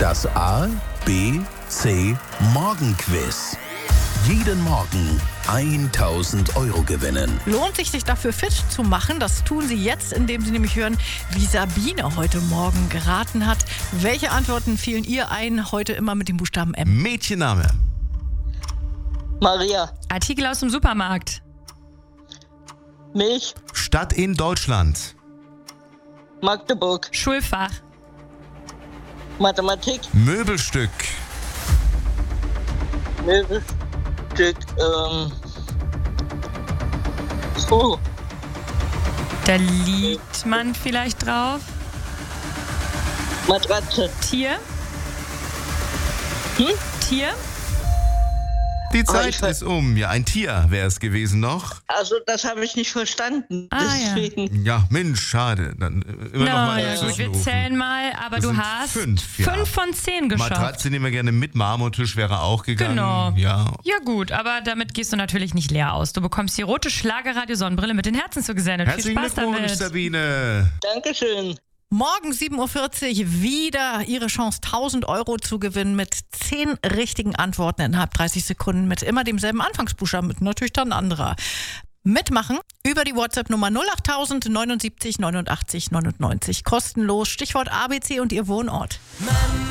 Das A, B, C Morgenquiz. Jeden Morgen 1.000 Euro gewinnen. Lohnt sich dafür fit zu machen? Das tun Sie jetzt, indem Sie nämlich hören, wie Sabine heute Morgen geraten hat. Welche Antworten fielen ihr ein? Heute immer mit dem Buchstaben M. Mädchenname. Maria. Artikel aus dem Supermarkt. Milch. Stadt in Deutschland. Magdeburg. Schulfach. Mathematik. Möbelstück. Möbelstück. So. Da liegt man vielleicht drauf. Matratze. Tier. Tier. Die ich Zeit ver- ist um. Ja, ein Tier wäre es gewesen noch. Also das habe ich nicht verstanden. Ah, ja. Deswegen. Ja, Mensch, schade. Dann immer noch mal Ja, gut, wir zwischenrufen. zählen mal, aber Das du sind hast 5, ja. 5 von 10 geschafft. Matratze nehmen wir gerne mit. Marmortisch wäre auch gegangen. Genau. Ja. Ja gut, aber damit gehst du natürlich nicht leer aus. Du bekommst die rote Schlagerradio-Sonnenbrille mit den Herzen zugesendet. Viel Herzlichen Spaß Glückwunsch, damit. Sabine. Dankeschön. Morgen 7.40 Uhr wieder Ihre Chance, 1.000 Euro zu gewinnen mit 10 richtigen Antworten innerhalb 30 Sekunden mit immer demselben Anfangsbuchstaben, mit natürlich dann anderer. Mitmachen über die WhatsApp-Nummer 08000 79 89 99. Kostenlos, Stichwort ABC und Ihr Wohnort.